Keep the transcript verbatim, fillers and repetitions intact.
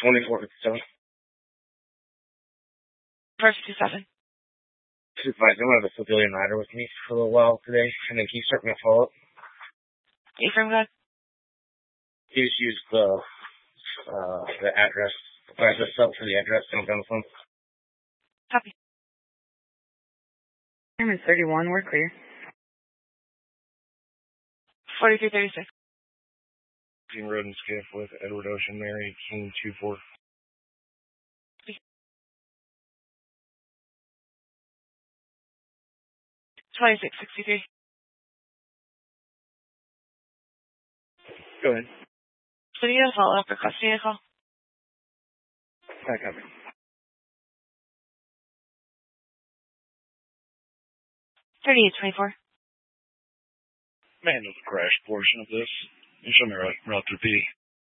twenty-four fifty-seven. First fifty-seven. Supervisor, I'm going to have a civilian rider with me for a little while today, and then can you start me a follow-up? A-frame gun? You just use the, uh, the address, or the sub for the address and on the phone. Copy. Airman thirty-one, we're clear. forty-three thirty-six. Team Road and Skiff with Edward Ocean, Mary, King two four. twenty-six sixty-three. Go ahead. So you need a follow-up requesting a call? I copy. thirty-eight twenty-four. Man, the crash portion of this. You show me route, route to B.